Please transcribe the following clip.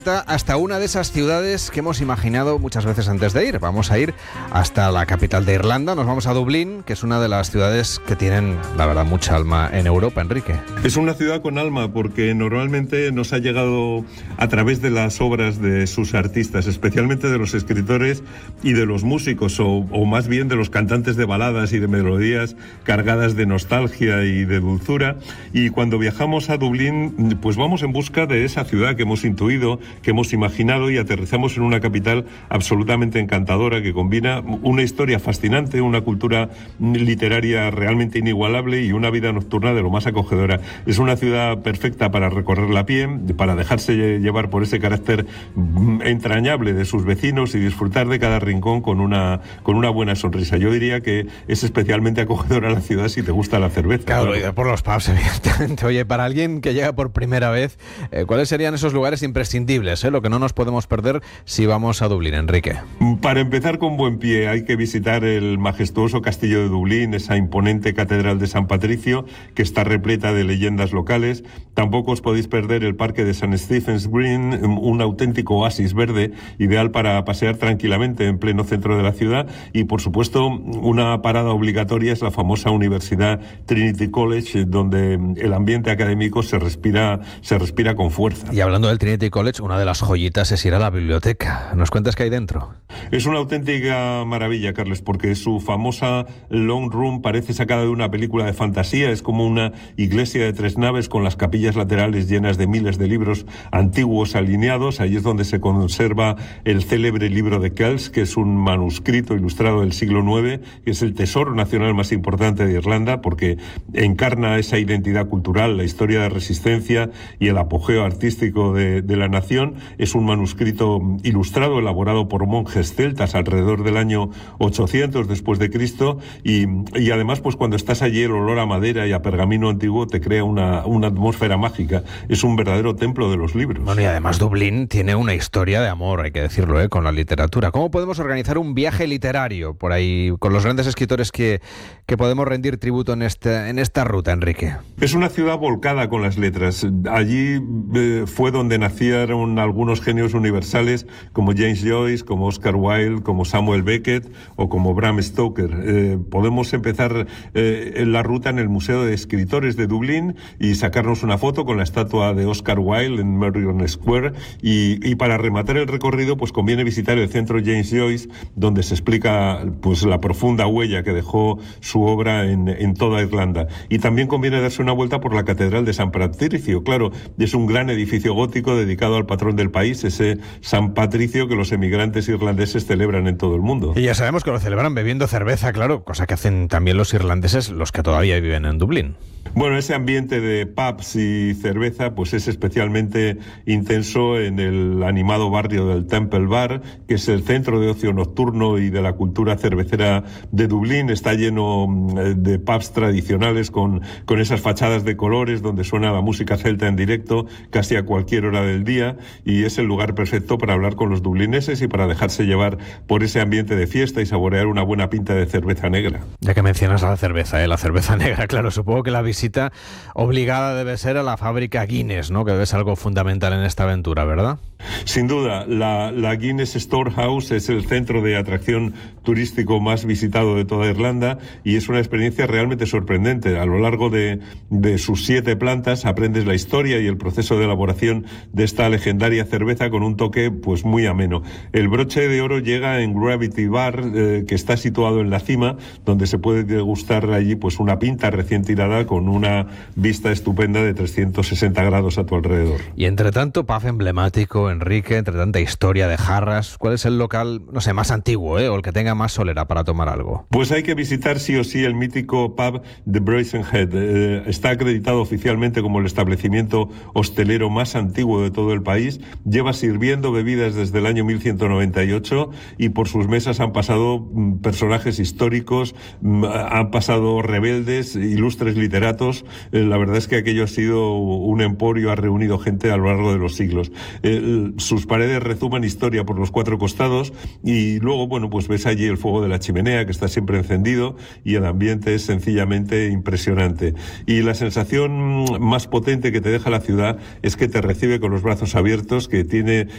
Hasta una de esas ciudades que hemos imaginado muchas veces antes de ir. Vamos a ir hasta la capital de Irlanda, nos vamos a Dublín, que es una de las ciudades que tienen, la verdad, mucha alma en Europa, Enrique. Es una ciudad con alma porque normalmente nos ha llegado a través de las obras de sus artistas, especialmente de los escritores y de los músicos, o más bien de los cantantes de baladas y de melodías cargadas de nostalgia y de dulzura. Y cuando viajamos a Dublín, pues vamos en busca de esa ciudad que hemos intuido, que hemos imaginado, y aterrizamos en una capital absolutamente encantadora que combina una historia fascinante, una cultura literaria realmente inigualable y una vida nocturna de lo más acogedora. Es una ciudad perfecta para recorrerla a pie, para dejarse llevar por ese carácter entrañable de sus vecinos y disfrutar de cada rincón con una buena sonrisa. Yo diría que es especialmente acogedora la ciudad si te gusta la cerveza. Claro, y por los pubs, evidentemente. Oye, para alguien que llega por primera vez, ¿cuáles serían esos lugares imprescindibles? Lo que no nos podemos perder si vamos a Dublín, Enrique. Para empezar con buen pie, hay que visitar el majestuoso castillo de Dublín, esa imponente catedral de San Patricio, que está repleta de leyendas locales. Tampoco os podéis perder el parque de St. Stephen's Green, un auténtico oasis verde, ideal para pasear tranquilamente en pleno centro de la ciudad. Y, por supuesto, una parada obligatoria es la famosa Universidad Trinity College, donde el ambiente académico se respira con fuerza. Y hablando del Trinity College, una de las joyitas es ir a la biblioteca. ¿Nos cuentas qué hay dentro? Es una auténtica maravilla, Carles, porque su famosa Long Room parece sacada de una película de fantasía. Es como una iglesia de 3 naves con las capillas laterales llenas de miles de libros antiguos alineados. Ahí es donde se conserva el célebre libro de Kells, que es un manuscrito ilustrado del siglo IX, que es el tesoro nacional más importante de Irlanda, porque encarna esa identidad cultural, la historia de resistencia y el apogeo artístico de la nación. Es un manuscrito ilustrado elaborado por monjes celtas alrededor del año 800 después de Cristo, y además, pues cuando estás allí, el olor a madera y a pergamino antiguo te crea una atmósfera mágica. Es un verdadero templo de los libros. Bueno, y además Dublín tiene una historia de amor, hay que decirlo, con la literatura. ¿Cómo podemos organizar un viaje literario por ahí con los grandes escritores que podemos rendir tributo en esta ruta, Enrique? Es una ciudad volcada con las letras. Allí fue donde nacieron algunos genios universales como James Joyce, como Oscar Wilde, como Samuel Beckett o como Bram Stoker. Podemos empezar la ruta en el Museo de Escritores de Dublín y sacarnos una foto con la estatua de Oscar Wilde en Merrion Square, y para rematar el recorrido pues conviene visitar el centro James Joyce, donde se explica pues la profunda huella que dejó su obra en toda Irlanda. Y también conviene darse una vuelta por la Catedral de San Patricio. Claro, es un gran edificio gótico dedicado al patrón del país, ese San Patricio que los emigrantes irlandeses celebran en todo el mundo. Y ya sabemos que lo celebran bebiendo cerveza, claro, cosa que hacen también los irlandeses, los que todavía viven en Dublín. Bueno, ese ambiente de pubs y cerveza pues es especialmente intenso en el animado barrio del Temple Bar, que es el centro de ocio nocturno y de la cultura cervecera de Dublín. Está lleno de pubs tradicionales con esas fachadas de colores donde suena la música celta en directo casi a cualquier hora del día, y es el lugar perfecto para hablar con los dublineses y para dejarse llevar por ese ambiente de fiesta y saborear una buena pinta de cerveza negra. Ya que mencionas a la cerveza negra, claro, supongo que la visita obligada debe ser a la fábrica Guinness, ¿no? Que debe ser algo fundamental en esta aventura, ¿verdad? Sin duda, la Guinness Storehouse es el centro de atracción turístico más visitado de toda Irlanda, y es una experiencia realmente sorprendente. A lo largo de sus 7 plantas aprendes la historia y el proceso de elaboración de esta legendaria cerveza con un toque pues muy ameno. El broche de oro llega en Gravity Bar, que está situado en la cima, donde se puede degustar allí pues una pinta recién tirada con una vista estupenda de 360 grados a tu alrededor. Y entre tanto pub emblemático, Enrique, entre tanta historia de jarras, ¿cuál es el local, no sé, más antiguo, o el que tenga más solera para tomar algo? Pues hay que visitar sí o sí el mítico pub The Brazen Head. Está acreditado oficialmente como el establecimiento hostelero más antiguo de todo el país. Lleva sirviendo bebidas desde el año 1198 y por sus mesas han pasado personajes históricos, han pasado rebeldes, ilustres literatos. La verdad es que aquello ha sido un emporio, ha reunido gente a lo largo de los siglos. Sus paredes rezuman historia por los 4 costados, y luego, bueno, pues ves allí el fuego de la chimenea que está siempre encendido, y el ambiente es sencillamente impresionante. Y la sensación más potente que te deja la ciudad es que te recibe con los brazos abiertos, que tiene